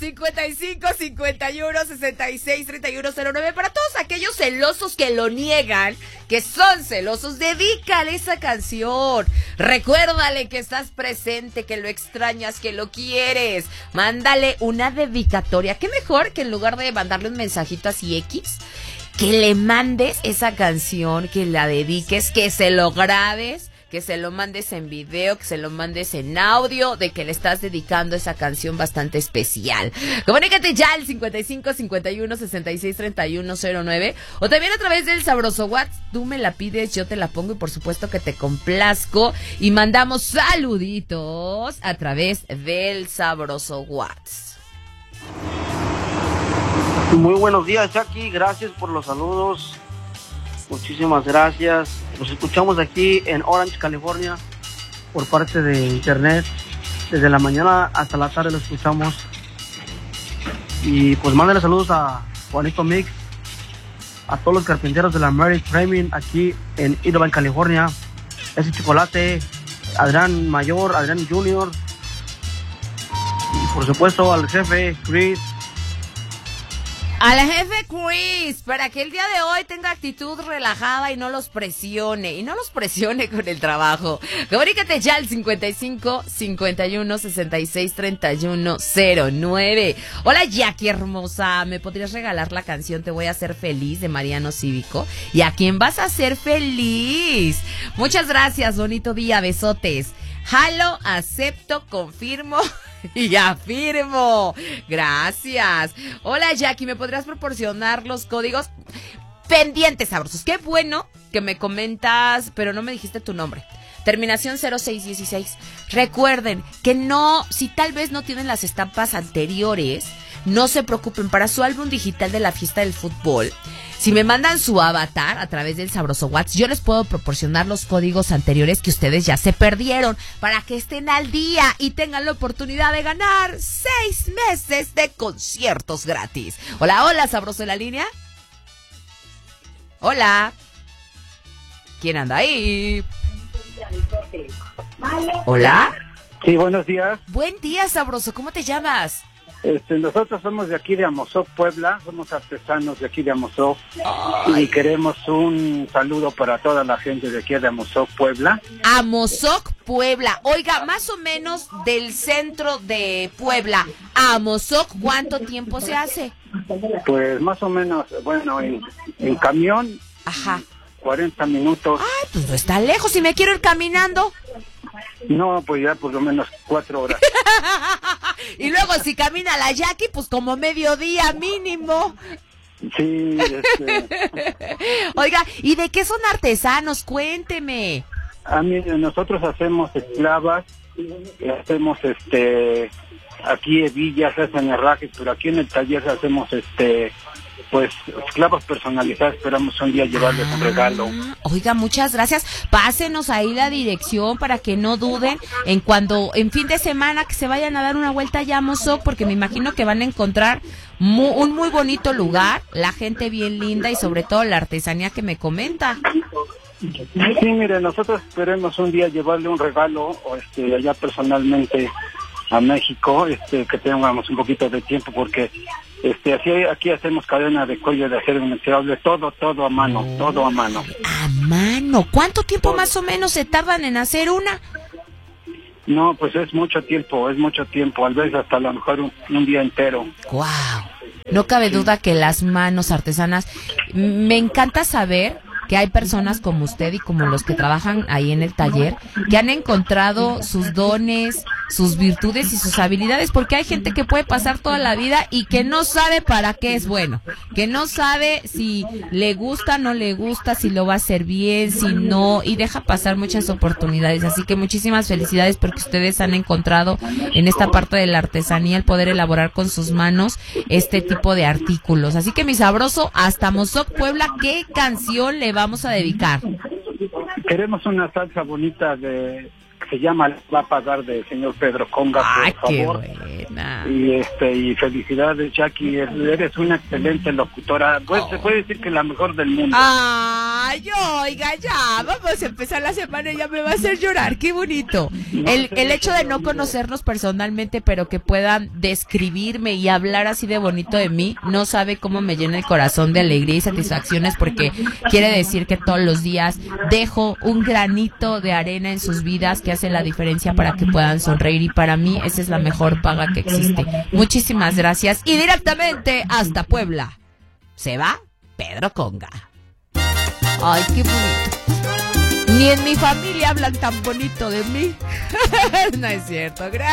5551663109. Para todos aquellos celosos que lo niegan, que son celosos, dedícale esa canción. Recuérdale que estás presente, que lo extrañas, que lo quieres. Mándale una dedicatoria. Qué mejor que en lugar de mandarle un mensajito así X, que le mandes esa canción, que la dediques, que se lo grabes, que se lo mandes en video, que se lo mandes en audio, de que le estás dedicando esa canción bastante especial. Comunícate ya al 5551663109 o también a través del sabroso WhatsApp. Tú me la pides, yo te la pongo y por supuesto que te complazco y mandamos saluditos a través del sabroso WhatsApp. Muy buenos días, Jackie, gracias por los saludos. Muchísimas gracias. Los escuchamos aquí en Orange, California, por parte de internet. Desde la mañana hasta la tarde lo escuchamos. Y pues mándenle saludos a Juanito Mix, a todos los carpinteros de la Mary Framing aquí en Irvine, California. Ese chocolate, Adrián Mayor, Adrián Junior. Y por supuesto al jefe Chris. A la jefe Chris, para que el día de hoy tenga actitud relajada y no los presione con el trabajo. Comunícate ya al 5551663109. Hola Jackie hermosa, ¿me podrías regalar la canción Te voy a hacer feliz de Mariano Cívico? ¿Y a quién vas a hacer feliz? Muchas gracias, bonito día, besotes. Jalo, acepto, confirmo y afirmo. Gracias. Hola Jackie, ¿me podrías proporcionar los códigos? Pendientes sabrosos. Qué bueno que me comentas, pero no me dijiste tu nombre. Terminación 0616. Recuerden que no, si tal vez no tienen las estampas anteriores, no se preocupen. Para su álbum digital de la fiesta del fútbol, si me mandan su avatar a través del sabroso WhatsApp, yo les puedo proporcionar los códigos anteriores que ustedes ya se perdieron para que estén al día y tengan la oportunidad de ganar 6 meses de conciertos gratis. Hola, hola, sabroso en la línea. Hola. ¿Quién anda ahí? Hola. Sí, buenos días. Buen día, sabroso. ¿Cómo te llamas? Nosotros somos de aquí de Amozoc, Puebla, somos artesanos de aquí de Amozoc y queremos un saludo para toda la gente de aquí de Amozoc, Puebla. Amozoc, Puebla. Oiga, más o menos del centro de Puebla a Amozoc, ¿cuánto tiempo se hace? Pues más o menos, bueno, en camión, ajá, 40 minutos. Ay, pues no está lejos, si me quiero ir caminando. No, pues ya por lo menos 4 horas. Y luego si camina la Jackie, pues como mediodía mínimo. Sí, Oiga, ¿y de qué son artesanos? Cuénteme. Mire, nosotros hacemos esclavas, hacemos aquí hebillas, hacen herrajes, pero aquí en el taller hacemos pues esclavas personalizadas. Esperamos un día llevarles un regalo. Oiga, muchas gracias. Pásenos ahí la dirección para que no duden en fin de semana que se vayan a dar una vuelta allá a Amozoc, porque me imagino que van a encontrar un muy bonito lugar, la gente bien linda y sobre todo la artesanía que me comenta. Sí, mire, nosotros esperemos un día llevarle un regalo allá personalmente a México, que tengamos un poquito de tiempo, porque aquí hacemos cadena de cuello de acero inoxidable, todo a mano, todo a mano. ¿A mano? ¿Cuánto tiempo más o menos se tardan en hacer una? No, pues es mucho tiempo, a veces hasta a lo mejor un día entero. ¡Guau! No cabe duda que las manos artesanas, me encanta saber que hay personas como usted y como los que trabajan ahí en el taller que han encontrado sus dones, sus virtudes y sus habilidades, porque hay gente que puede pasar toda la vida y que no sabe para qué es bueno, que no sabe si le gusta, no le gusta, si lo va a hacer bien, si no, y deja pasar muchas oportunidades. Así que muchísimas felicidades porque ustedes han encontrado en esta parte de la artesanía el poder elaborar con sus manos este tipo de artículos. Así que mi sabroso, hasta Amozoc, Puebla, ¿qué canción le vamos a dedicar? Queremos una salsa bonita que se llama Va a Pagar, del señor Pedro Conga, por favor. Qué buena. Y felicidades, Jackie, eres una excelente locutora, pues se puede decir que la mejor del mundo. Ay, oiga, ya, vamos a empezar la semana y ya me va a hacer llorar, qué bonito. El hecho de no conocernos personalmente, pero que puedan describirme y hablar así de bonito de mí, no sabe cómo me llena el corazón de alegría y satisfacciones, porque quiere decir que todos los días dejo un granito de arena en sus vidas que hace la diferencia para que puedan sonreír, y para mí esa es la mejor paga que existe. Muchísimas gracias, y directamente hasta Puebla se va Pedro Conga. Ay, qué bonito. Ni en mi familia hablan tan bonito de mí. No es cierto, gracias.